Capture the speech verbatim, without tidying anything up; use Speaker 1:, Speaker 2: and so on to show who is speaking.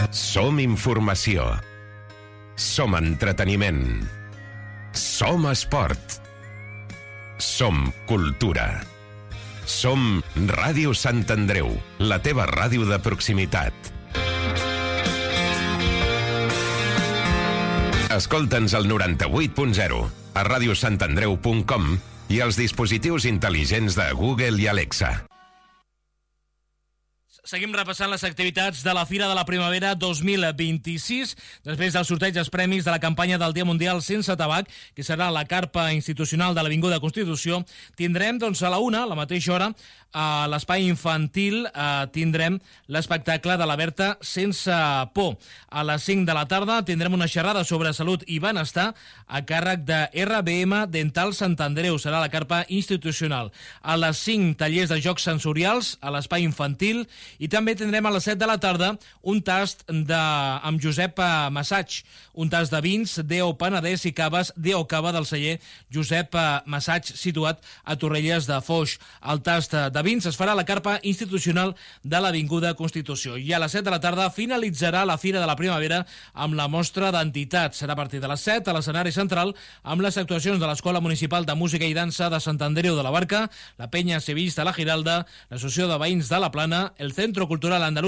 Speaker 1: Som informació. Som entreteniment. Som esport. Som cultura. Som Ràdio Sant Andreu, la teva ràdio de proximitat. Escolta'ns al noranta-vuit punt zero, a radiosantandreu punt com i als dispositius intel·ligents de Google i Alexa.
Speaker 2: Seguim repassant les activitats de la Fira de la Primavera dos mil vint-i-sis, després del sorteig dels premis de la campanya del Dia Mundial Sense Tabac, que serà a la carpa institucional de l'Avinguda Constitució. Tindrem, doncs, a la una, a la mateixa hora, a l'espai infantil, eh, tindrem l'espectacle de la Berta Sense Por. A les cinc de la tarda tindrem una xerrada sobre salut i benestar a càrrec de R B M Dental Sant Andreu. Serà la carpa institucional. A les cinc, tallers de jocs sensorials a l'espai infantil. I també tindrem a les set de la tarda un tast de, amb Josep Massaig, un tast de vins D O Penedès i caves D O Cava del celler Josep Massaig, situat a Torrelles de Foix. El tast de vins es farà a la carpa institucional de l'Avinguda Constitució. I a les set de la tarda finalitzarà la Fira de la Primavera amb la mostra d'entitats. Serà a partir de les set a l'escenari central amb les actuacions de l'Escola Municipal de Música i Dansa de Sant Andreu de la Barca, la Penya Sevillista La Giralda, l'Associació de Veïns de la Plana, el Centro Cultural Andaluz